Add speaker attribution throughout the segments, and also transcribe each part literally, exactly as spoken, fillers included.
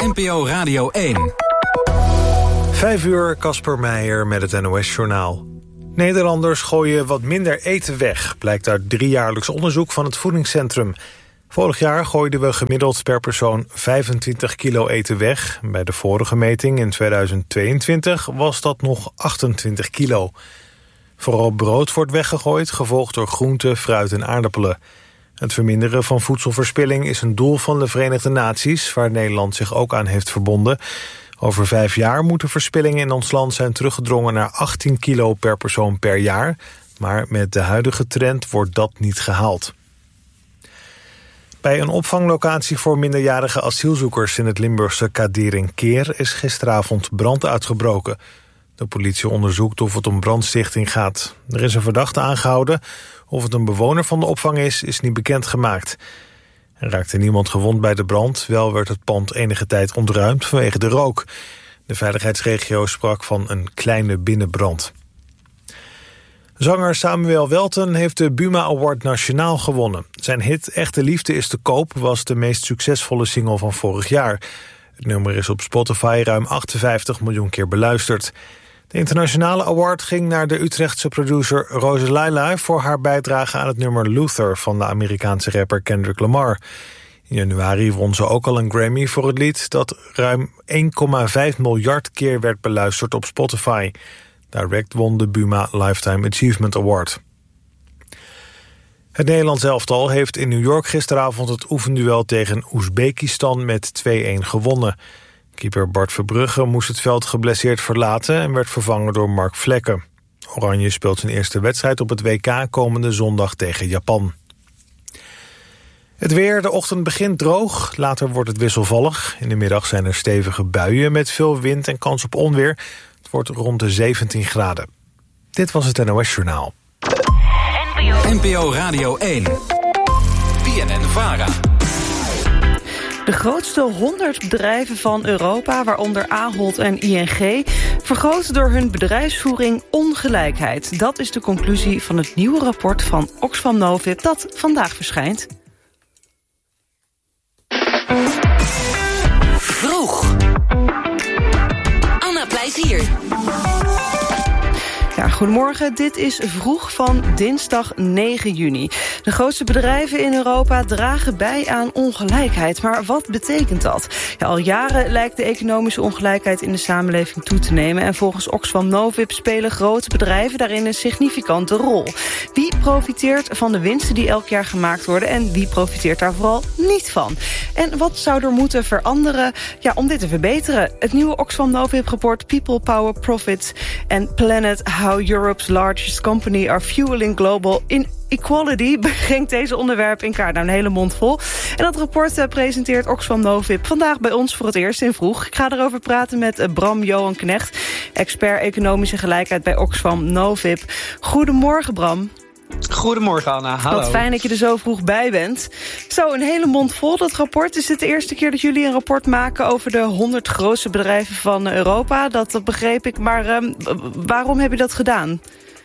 Speaker 1: N P O Radio één.
Speaker 2: Vijf uur, Casper Meijer met het N O S-journaal. Nederlanders gooien wat minder eten weg, blijkt uit driejaarlijks onderzoek van het Voedingscentrum. Vorig jaar gooiden we gemiddeld per persoon vijfentwintig kilo eten weg. Bij de vorige meting in tweeduizend tweeëntwintig was dat nog achtentwintig kilo. Vooral brood wordt weggegooid, gevolgd door groenten, fruit en aardappelen. Het verminderen van voedselverspilling is een doel van de Verenigde Naties, waar Nederland zich ook aan heeft verbonden. Over vijf jaar moeten verspillingen in ons land zijn teruggedrongen naar achttien kilo per persoon per jaar. Maar met de huidige trend wordt dat niet gehaald. Bij een opvanglocatie voor minderjarige asielzoekers in het Limburgse Kadirinkeer is gisteravond brand uitgebroken. De politie onderzoekt of het om brandstichting gaat. Er is een verdachte aangehouden. Of het een bewoner van de opvang is, is niet bekendgemaakt. Er raakte niemand gewond bij de brand. Wel werd het pand enige tijd ontruimd vanwege de rook. De veiligheidsregio sprak van een kleine binnenbrand. Zanger Samuel Welten heeft de Buma Award Nationaal gewonnen. Zijn hit Echte Liefde is te koop was de meest succesvolle single van vorig jaar. Het nummer is op Spotify ruim achtenvijftig miljoen keer beluisterd. De internationale award ging naar de Utrechtse producer Rose Laila voor haar bijdrage aan het nummer Luther van de Amerikaanse rapper Kendrick Lamar. In januari won ze ook al een Grammy voor het lied dat ruim één komma vijf miljard keer werd beluisterd op Spotify. Direct won de Buma Lifetime Achievement Award. Het Nederlands elftal heeft in New York gisteravond het oefenduel tegen Oezbekistan met twee-een gewonnen. Keeper Bart Verbrugge moest het veld geblesseerd verlaten en werd vervangen door Mark Vlekken. Oranje speelt zijn eerste wedstrijd op het W K komende zondag tegen Japan. Het weer, de ochtend begint droog, later wordt het wisselvallig. In de middag zijn er stevige buien met veel wind en kans op onweer. Het wordt rond de zeventien graden. Dit was het N O S-journaal.
Speaker 1: N P O Radio één. B N N-Vara.
Speaker 3: De grootste honderd bedrijven van Europa, waaronder Ahold en I N G... vergroten door hun bedrijfsvoering ongelijkheid. Dat is de conclusie van het nieuwe rapport van Oxfam Novib dat vandaag verschijnt.
Speaker 4: Vroeg. Anna Plezier.
Speaker 3: Ja, goedemorgen, dit is Vroeg van dinsdag negen juni. De grootste bedrijven in Europa dragen bij aan ongelijkheid. Maar wat betekent dat? Ja, al jaren lijkt de economische ongelijkheid in de samenleving toe te nemen. En volgens Oxfam Novib spelen grote bedrijven daarin een significante rol. Wie profiteert van de winsten die elk jaar gemaakt worden en wie profiteert daar vooral niet van? En wat zou er moeten veranderen ja, om dit te verbeteren? Het nieuwe Oxfam Novib-rapport People, Power, Profits and Planet... How Europe's largest company are fueling global inequality brengt deze onderwerpen in kaart. Nou, een hele mond vol. En dat rapport uh, presenteert Oxfam Novib vandaag bij ons voor het eerst in Vroeg. Ik ga erover praten met uh, Bram Johan Knecht, expert economische gelijkheid bij Oxfam Novib. Goedemorgen, Bram.
Speaker 5: Goedemorgen, Anna. Hallo.
Speaker 3: Wat fijn dat je er zo vroeg bij bent. Zo, een hele mond vol, dat rapport. Is het de eerste keer dat jullie een rapport maken over de honderd grootste bedrijven van Europa? Dat, dat begreep ik, maar uh, waarom heb je dat gedaan?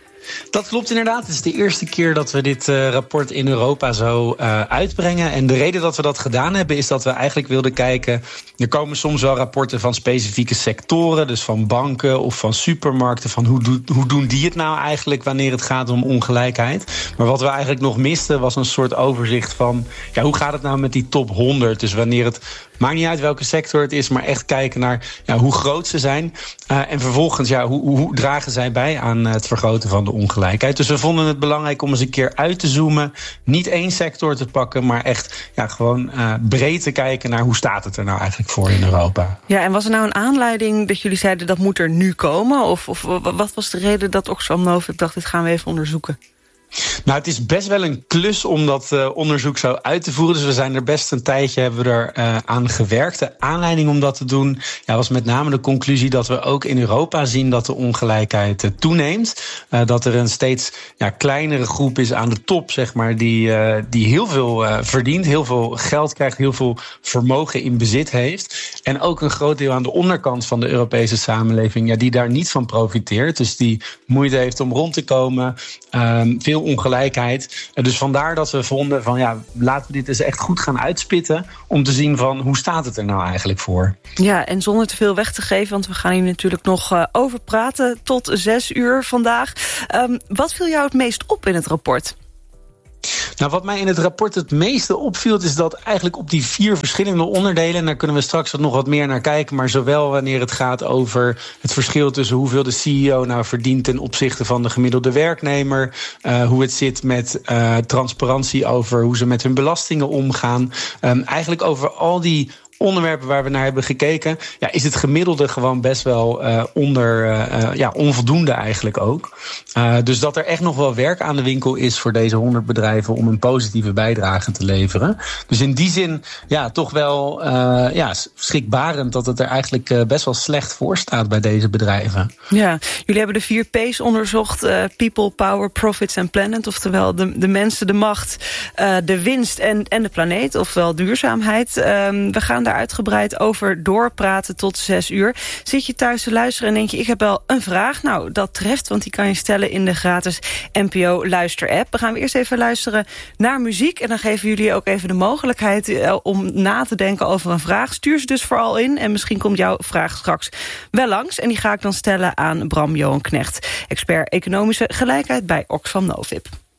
Speaker 5: Dat klopt inderdaad. Het is de eerste keer dat we dit uh, rapport in Europa zo uh, uitbrengen. En de reden dat we dat gedaan hebben is dat we eigenlijk wilden kijken... Er komen soms wel rapporten van specifieke sectoren, dus van banken of van supermarkten, van hoe, do, hoe doen die het nou eigenlijk wanneer het gaat om ongelijkheid. Maar wat we eigenlijk nog misten was een soort overzicht van, ja, hoe gaat het nou met die top honderd? Dus wanneer het, maakt niet uit welke sector het is, maar echt kijken naar ja, hoe groot ze zijn. Uh, en vervolgens, ja, hoe, hoe, hoe dragen zij bij aan het vergroten van de ongelijkheid. Dus we vonden het belangrijk om eens een keer uit te zoomen, niet één sector te pakken, maar echt ja, gewoon uh, breed te kijken naar hoe staat het er nou eigenlijk voor in Europa.
Speaker 3: Ja, en was er nou een aanleiding dat jullie zeiden dat moet er nu komen? Of, of wat was de reden dat Oxfam Novib dacht, dit gaan we even onderzoeken?
Speaker 5: Nou, het is best wel een klus om dat uh, onderzoek zo uit te voeren. Dus we zijn er best een tijdje hebben we er uh, aan gewerkt. De aanleiding om dat te doen ja, was met name de conclusie dat we ook in Europa zien dat de ongelijkheid uh, toeneemt. Uh, dat er een steeds ja, kleinere groep is aan de top, zeg maar, die, uh, die heel veel uh, verdient, heel veel geld krijgt, heel veel vermogen in bezit heeft. En ook een groot deel aan de onderkant van de Europese samenleving, ja, die daar niet van profiteert. Dus die moeite heeft om rond te komen, uh, veel ongelijkheid. Uh, dus vandaar dat we vonden van ja, laten we dit eens echt goed gaan uitspitten om te zien van hoe staat het er nou eigenlijk voor.
Speaker 3: Ja, en zonder te veel weg te geven, want we gaan hier natuurlijk nog uh, over praten tot zes uur vandaag. Um, wat viel jou het meest op in het rapport?
Speaker 5: Nou, wat mij in het rapport het meeste opviel, is dat eigenlijk op die vier verschillende onderdelen, en daar kunnen we straks nog wat meer naar kijken, maar zowel wanneer het gaat over het verschil tussen hoeveel de C E O nou verdient ten opzichte van de gemiddelde werknemer, uh, hoe het zit met uh, transparantie over hoe ze met hun belastingen omgaan, um, eigenlijk over al die onderwerpen waar we naar hebben gekeken, ja, is het gemiddelde gewoon best wel uh, onder, uh, ja, onvoldoende eigenlijk ook. Uh, dus dat er echt nog wel werk aan de winkel is voor deze honderd bedrijven om een positieve bijdrage te leveren. Dus in die zin, ja, toch wel uh, ja, schrikbarend dat het er eigenlijk uh, best wel slecht voor staat bij deze bedrijven.
Speaker 3: Ja, jullie hebben de vier P's onderzocht. Uh, people, power, profits en planet. Oftewel de, de mensen, de macht, uh, de winst en, en de planeet. Ofwel duurzaamheid. Um, we gaan daar uitgebreid over doorpraten tot zes uur. Zit je thuis te luisteren en denk je, ik heb wel een vraag? Nou, dat treft, want die kan je stellen in de gratis N P O Luister-app. We gaan eerst even luisteren naar muziek en dan geven jullie ook even de mogelijkheid uh, om na te denken over een vraag. Stuur ze dus vooral in en misschien komt jouw vraag straks wel langs. En die ga ik dan stellen aan Bram-Johan Knecht, expert economische gelijkheid bij Oxfam Novib.